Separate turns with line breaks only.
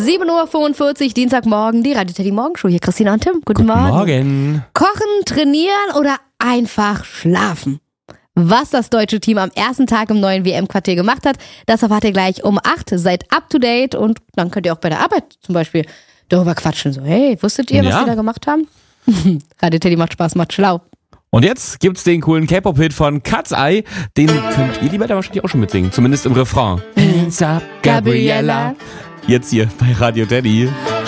7:45 Uhr, Dienstagmorgen, die Radio Teddy Morgenshow. Hier Christina und Tim. Guten Morgen.
Morgen.
Kochen, trainieren oder einfach schlafen? Was das deutsche Team am ersten Tag im neuen WM-Quartier gemacht hat, das erfahrt ihr gleich um 8. Seid up to date und dann könnt ihr auch bei der Arbeit zum Beispiel darüber quatschen. So, hey, wusstet ihr, was wir da gemacht haben? Radio Teddy macht Spaß, macht schlau.
Und jetzt gibt's den coolen K-Pop-Hit von Cat's Eye. Den könnt ihr, die beiden, wahrscheinlich auch schon mitsingen. Zumindest im Refrain. Hands up, Gabriella. Jetzt hier bei Radio Teddy.